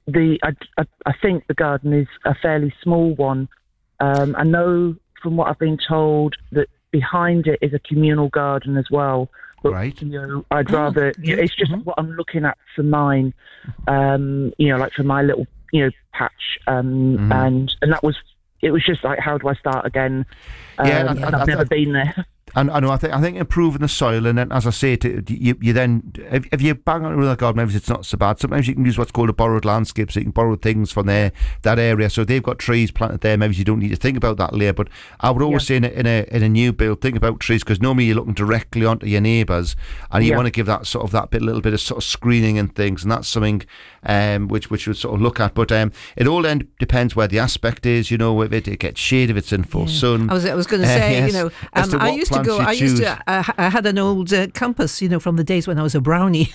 I think the garden is a fairly small one. I know from what I've been told that behind it is a communal garden as well. But, right. I'd rather. It's just what I'm looking at for mine. Like for my little patch. And that was. It was just like, how do I start again? And I've never been there. And I know. I think improving the soil, and then, as I say, you then if you bang on with a garden, maybe it's not so bad. Sometimes you can use what's called a borrowed landscape, so you can borrow things from that area. So they've got trees planted there. Maybe you don't need to think about that layer. But I would always say in a new build, think about trees, because normally you're looking directly onto your neighbours, and you want to give that little bit of sort of screening and things, and that's something which we would sort of look at. But it all then depends where the aspect is. If it gets shade, if it's in full sun. I was going to say, I used to go. I had an old compass, from the days when I was a brownie,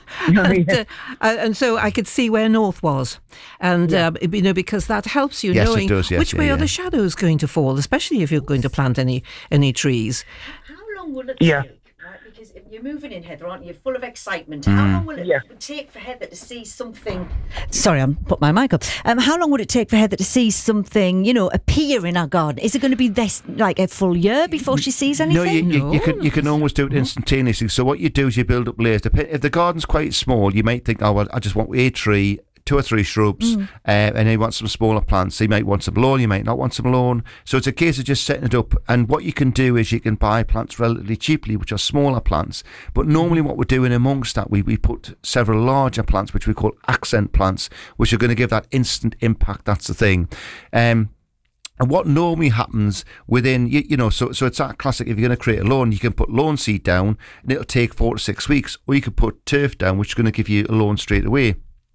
and so I could see where north was, and because that helps you knowing which way are the shadows going to fall, especially if you're going to plant any trees. How long will it take? Right? Because if you're moving in, Heather, aren't you? Full of excitement. How long will it take for Heather to see something? Sorry, I'm put my mic up. How long would it take for Heather to see something, appear in our garden? Is it going to be this like a full year before she sees anything? No, you can almost do it instantaneously. So what you do is you build up layers. If the garden's quite small, you might think, I just want a tree, 2 or 3 shrubs, and you want some smaller plants. So you might want some lawn, you might not want some lawn. So it's a case of just setting it up. And what you can do is you can buy plants relatively cheaply, which are smaller plants. But normally what we're doing amongst that, we put several larger plants, which we call accent plants, which are going to give that instant impact. That's the thing. And what normally happens within, so it's that classic, if you're going to create a lawn, you can put lawn seed down, and it'll take 4 to 6 weeks. Or you can put turf down, which is going to give you a lawn straight away.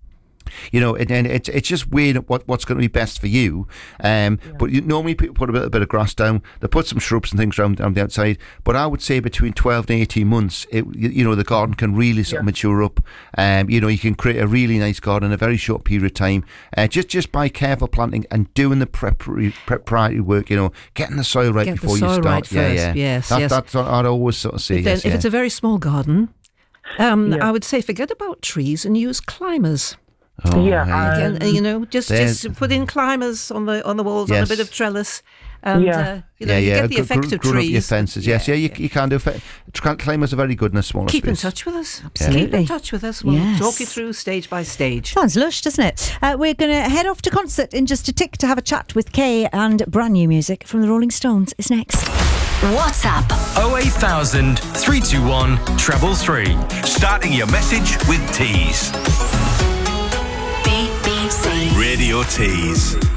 And it's just weighing up what's going to be best for you. But normally people put a bit of grass down. They put some shrubs and things around the outside. But I would say between 12 and 18 months, the garden can really sort of mature up. You can create a really nice garden in a very short period of time. Just by careful planting and doing the preparatory work. Getting the soil right before you start. Right first. Yes. That's what I'd always sort of say. But then, if it's a very small garden, I would say forget about trees and use climbers. Just put in climbers on the walls, on a bit of trellis, and you get the effect of trees. Up your fences, you can do. Climbers are very good in a smaller space. Keep in touch with us. Absolutely. Keep in touch with us. We'll talk you through stage by stage. Sounds lush, doesn't it? We're going to head off to concert in just a tick to have a chat with Kay, and brand new music from the Rolling Stones is next. WhatsApp 08000 321 333. Starting your message with Tees. BBC Radio Tees.